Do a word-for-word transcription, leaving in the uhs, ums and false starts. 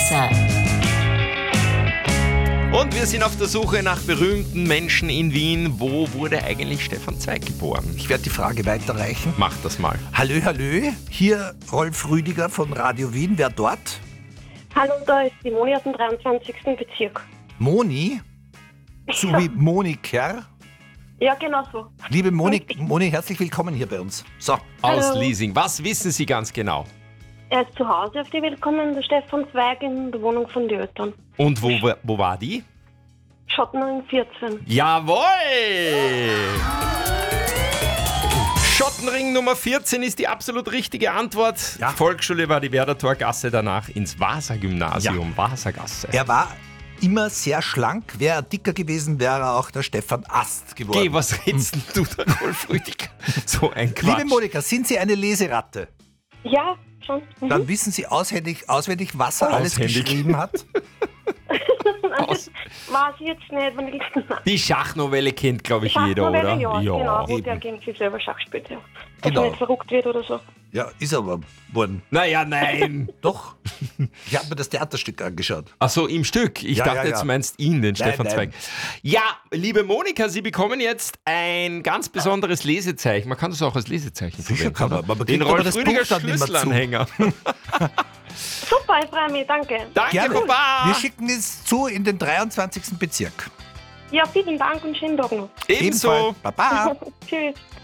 Wasser. Und wir sind auf der Suche nach berühmten Menschen in Wien. Wo wurde eigentlich Stefan Zweig geboren? Ich werde die Frage weiterreichen. Mach das mal. Hallö, hallö, hier Rolf Rüdiger von Radio Wien. Wer dort? Hallo, da ist die Moni aus dem dreiundzwanzigsten Bezirk. Moni? So Ja. wie Moniker? Ja, genau so. Liebe Moni, Moni, herzlich willkommen hier bei uns. So, Aus Hallo. Liesing. Was wissen Sie ganz genau? Er ist zu Hause auf die Welt gekommen, der Stefan Zweig, in der Wohnung von den Eltern. Und wo, wo war die? Schottenring vierzehn. Jawohl! Schottenring Nummer vierzehn ist die absolut richtige Antwort. Ja. Volksschule war die Werdertorgasse, danach ins Vasa-Gymnasium, Vasa-Gasse. er war immer sehr schlank. Wäre er dicker gewesen, wäre er auch der Stefan Ast geworden. Geh, was redest denn du da, Rolf Rüdiger? So ein Quatsch. Liebe Monika, sind Sie eine Leseratte? Ja, schon. Mhm. Dann wissen Sie auswendig, auswendig was er alles Auswendig. geschrieben hat. Aus- Weiß ich jetzt nicht, wenn ich Die Schachnovelle kennt, glaube ich, jeder, Schachnovelle, oder? ja, genau, wo eben. der gegen sich selber Schach spielt, ja. Dass Genau. er nicht verrückt wird oder so. Ja, ist aber worden. Naja, nein. Doch. Ich habe mir das Theaterstück angeschaut. Ach so, im Stück. Ich Ja, dachte, ja, ja. jetzt meinst ihn, den Stefan nein. Zweig. Ja, liebe Monika, Sie bekommen jetzt ein ganz besonderes Lesezeichen. Man kann das auch als Lesezeichen Sicher verwenden. kann man, oder? aber man Den kriegt aber Rolf das Rüdiger Buch dann nicht mehr zu. Schlüsselanhänger. Super, ich freue mich, danke. Danke, Gerne. Papa. Wir schicken es zu in den dreiundzwanzigsten Bezirk. Ja, vielen Dank und schönen Tag noch. Ebenso. Ebenfalls. Baba. Tschüss.